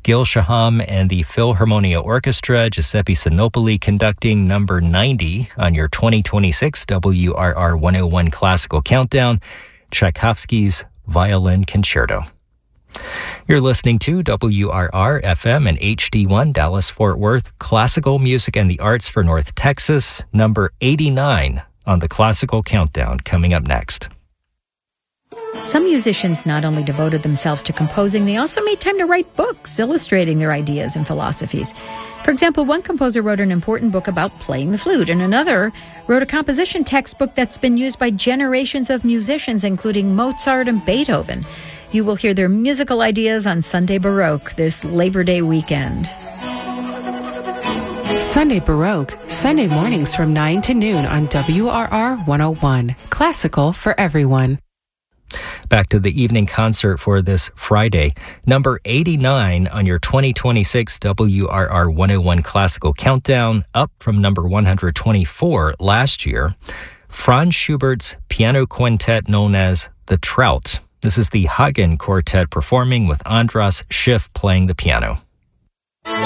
Gil Shaham and the Philharmonia Orchestra, Giuseppe Sinopoli conducting number 90 on your 2026 WRR 101 Classical Countdown, Tchaikovsky's Violin Concerto. You're listening to WRR FM and HD1 Dallas-Fort Worth, classical music and the arts for North Texas, number 89 on the Classical Countdown, coming up next. Some musicians not only devoted themselves to composing, they also made time to write books illustrating their ideas and philosophies. For example, one composer wrote an important book about playing the flute, and another wrote a composition textbook that's been used by generations of musicians, including Mozart and Beethoven. You will hear their musical ideas on Sunday Baroque this Labor Day weekend. Sunday Baroque, Sunday mornings from 9 to noon on WRR 101. Classical for everyone. Back to the evening concert for this Friday. Number 89 on your 2026 WRR 101 Classical Countdown, up from number 124 last year. Franz Schubert's piano quintet known as the Trout. This is the Hagen Quartet performing with Andras Schiff playing the piano.